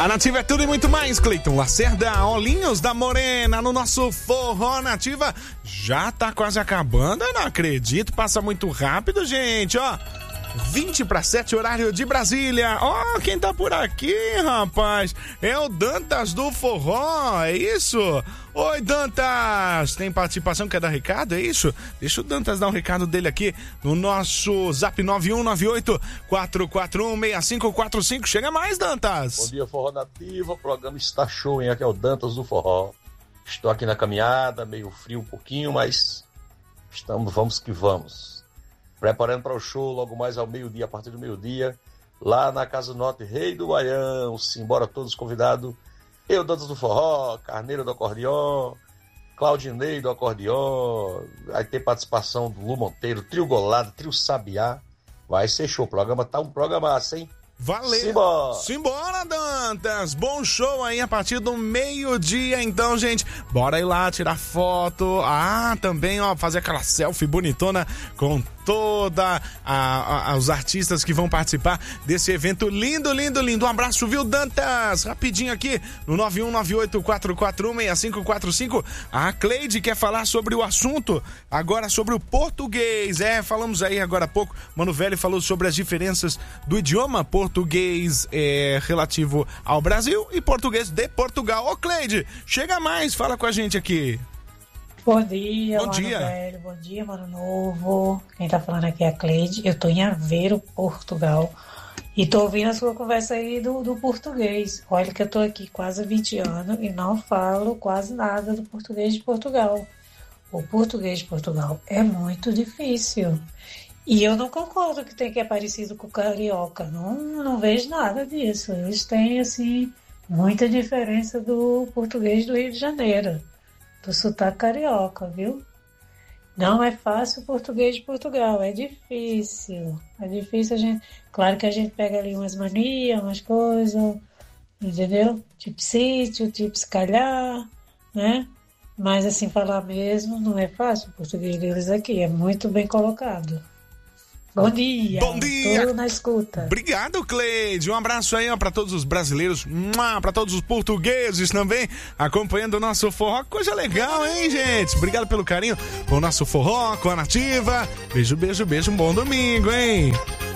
A Nativa é tudo e muito mais, Cleiton Lacerda, Olhinhos da Morena, no nosso Forró Nativa. Já tá quase acabando, eu não acredito, passa muito rápido, gente, ó. 6:20, horário de Brasília. Ó, quem tá por aqui, rapaz? É o Dantas do Forró, é isso? Oi, Dantas! Tem participação, quer dar recado, é isso? Deixa o Dantas dar um recado dele aqui no nosso Zap 9198-441-6545. Chega mais, Dantas! Bom dia, Forró Nativa, o programa está show, hein? Aqui é o Dantas do Forró. Estou aqui na caminhada, meio frio um pouquinho, mas vamos que vamos. Preparando para o show logo mais ao meio-dia, a partir do meio-dia, lá na Casa Norte, Rei do Baião. Simbora todos convidados. Eu, Dantas do Forró, Carneiro do Acordeon, Claudinei do Acordeon. Vai ter participação do Lu Monteiro, Trio Golado, Trio Sabiá. Vai ser show. O programa tá um programaço, hein? Valeu! Simbora! Simbora, Dantas! Bom show aí a partir do meio-dia, então, gente. Bora ir lá tirar foto. Ah, também, ó, fazer aquela selfie bonitona com toda os artistas que vão participar desse evento lindo, lindo, lindo. Um abraço, viu, Dantas? Rapidinho aqui no 9198-441-6545. A Cleide quer falar sobre o assunto agora, sobre o português. Falamos aí agora há pouco, Mano Velho falou sobre as diferenças do idioma português relativo ao Brasil e português de Portugal. Ô, Cleide, chega mais, fala com a gente aqui. Bom dia, Mano Velho. Bom dia, Mano Novo. Quem tá falando aqui é a Cleide. Eu tô em Aveiro, Portugal. E tô ouvindo a sua conversa aí do português. Olha que eu tô aqui quase 20 anos e não falo quase nada do português de Portugal. O português de Portugal é muito difícil. E eu não concordo que é parecido com o carioca. Não vejo nada disso. Eles têm, assim, muita diferença do português do Rio de Janeiro. Do sotaque carioca, viu? Não é fácil o português de Portugal, é difícil. É difícil a gente... Claro que a gente pega ali umas manias, umas coisas, entendeu? Tipo sítio, tipo se calhar, né? Mas assim, falar mesmo não é fácil o português deles aqui, é muito bem colocado. Bom dia! Bom dia! Tô na escuta. Obrigado, Cleide. Um abraço aí, ó, pra todos os brasileiros, pra todos os portugueses também, acompanhando o nosso forró. Coisa legal, hein, gente? Obrigado pelo carinho com o nosso forró, com a Nativa. Beijo, beijo, beijo. Um bom domingo, hein?